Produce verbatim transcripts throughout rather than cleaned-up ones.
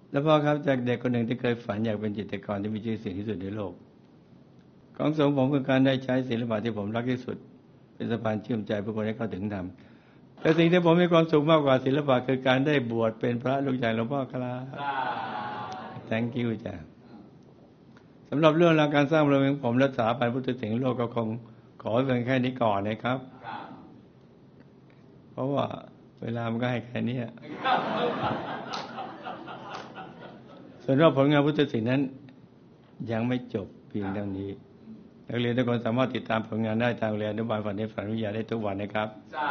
แล้วพ่อครับจากเด็กคนหนึ่งที่เคยฝันอยากเป็นจิตรกรที่มีชื่อเสียงที่สุดในโลกของสมผมคือการได้ใช้ศิลปะที่ผมรักที่สุดเป็นสะพานเชื่อมใจผู้คนให้เข้าถึงธรรมแต่สิ่งที่ผมมีความสุขมากกว่าศิลปะคือการได้บวชเป็นพระลูกชายหลวงพ่อครับ thank you จ้ะสำหรับเรื่องราวการสร้างบารมีของผมและสถาบันพุทธศิลป์โลกก็คงขอเพียงแค่นี้ก่อนนะครับเพราะว่าเวลามันก็ให้แค่นี้ส่วนรอบผลงานพุทธศิลป์นั้นยังไม่จบเพียงเท่านี้นักเรียนทุกคนสามารถติดตามผลงานได้ทางเรียนอนุบาลฝันในฝันวิทยาได้ทุกวันนะครับ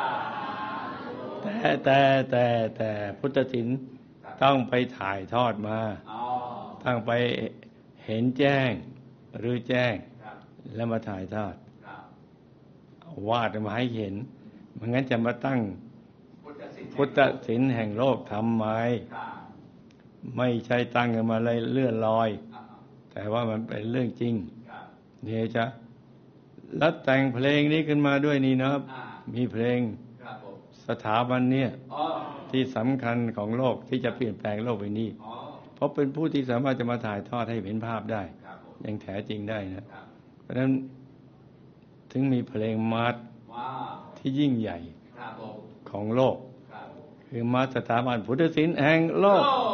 แต่แต่แต่แต่พุทธศิลป์ต้องไปถ่ายทอดมาต้องไปเห็นแจ้งหรือแจ้งแล้วมาถ่ายทอดวาดมาให้เห็นไม่งั้นจะมาตั้งพุทธศิลป์แห่งโลกทำไมไม่ใช่ตั้งกันมาเลยเลื่อนลอยแต่ว่ามันเป็นเรื่องจริงเนี่ยจ้ะแล้วแต่งเพลงนี้ขึ้นมาด้วยนี่นะครับมีเพลงสถาบันเนี่ยที่สำคัญของโลกที่จะเปลี่ยนแปลงโลกใบนี้เพราะเป็นผู้ที่สามารถจะมาถ่ายทอดให้เห็นภาพได้อย่างแท้จริงได้นะเพราะฉะนั้นถึงมีเพลงมาร์ชที่ยิ่งใหญ่ของโลกคือมาร์ชสถาบันพุทธศิลป์แห่งโลก